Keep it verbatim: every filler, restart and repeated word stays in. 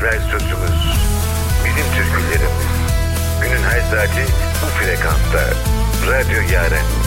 yerel sözümüz. Bizim türkülerimiz. Günün her saati bu frekansta. Radyo Yaren.